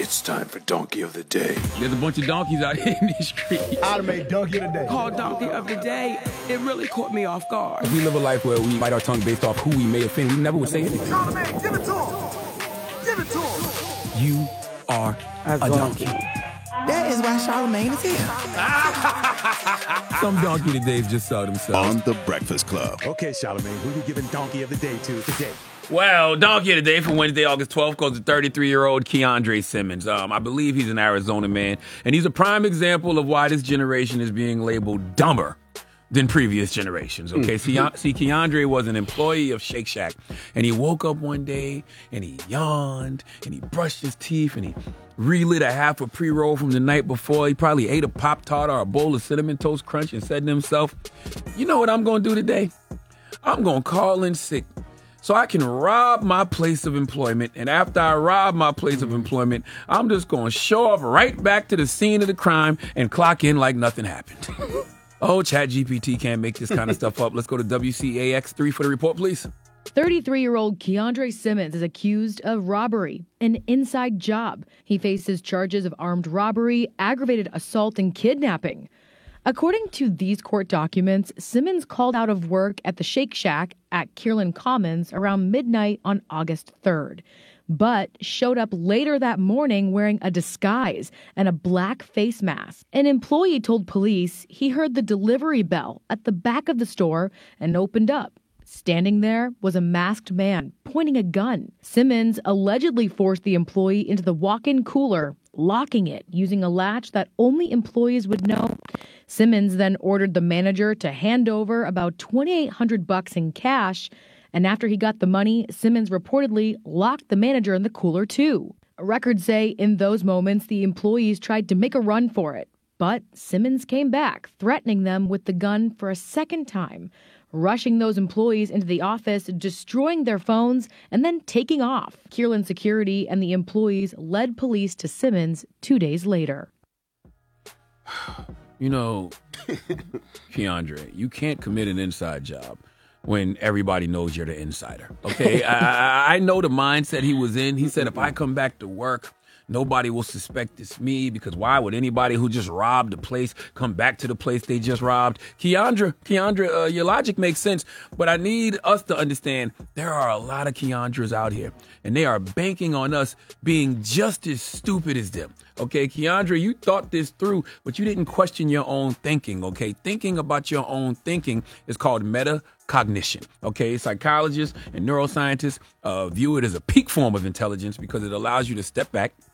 It's time for Donkey of the Day. There's a bunch of donkeys out here in these streets. Automate Donkey of the Day. Called Donkey of the Day. It really caught me off guard. We live a life where we bite our tongue based off who we may offend. We never would say anything. Automate, give it to him. Give it to him. You are a donkey. That is why Charlamagne is here. Some donkey todays just saw themselves. On The Breakfast Club. Okay, Charlamagne, who we giving Donkey of the Day to today? Well, donkey of the day for Wednesday, August 12th goes to 33-year-old Keandre Simmons. I believe he's an Arizona man, and he's a prime example of why this generation is being labeled dumber than previous generations, okay? See, Keandre was an employee of Shake Shack, and he woke up one day, and he yawned, and he brushed his teeth, and he relit a half a pre-roll from the night before. He probably ate a Pop-Tart or a bowl of Cinnamon Toast Crunch and said to himself, you know what I'm going to do today? I'm going to call in sick so I can rob my place of employment. And after I rob my place of employment, I'm just going to show up right back to the scene of the crime and clock in like nothing happened. Oh, ChatGPT can't make this kind of stuff up. Let's go to WCAX3 for the report, please. 33-year-old Keandre Simmons is accused of robbery, an inside job. He faces charges of armed robbery, aggravated assault, and kidnapping. According to these court documents, Simmons called out of work at the Shake Shack at Kierland Commons around midnight on August 3rd, but showed up later that morning wearing a disguise and a black face mask. An employee told police he heard the delivery bell at the back of the store and opened up. Standing there was a masked man pointing a gun. Simmons allegedly forced the employee into the walk-in cooler, locking it using a latch that only employees would know. Simmons then ordered the manager to hand over about $2,800 in cash, and after he got the money, Simmons reportedly locked the manager in the cooler too. Records say in those moments the employees tried to make a run for it, but Simmons came back, threatening them with the gun for a second time, rushing those employees into the office, destroying their phones, and then taking off. Kierland Security and the employees led police to Simmons 2 days later. You know, Keandre, you can't commit an inside job when everybody knows you're the insider, okay? I know the mindset he was in. He said, if I come back to work, nobody will suspect it's me, because why would anybody who just robbed the place come back to the place they just robbed? Keandre, your logic makes sense, but I need us to understand there are a lot of Keandres out here, and they are banking on us being just as stupid as them. Okay, Keandre, you thought this through, but you didn't question your own thinking, okay? Thinking about your own thinking is called metacognition, okay? Psychologists and neuroscientists view it as a peak form of intelligence because it allows you to step back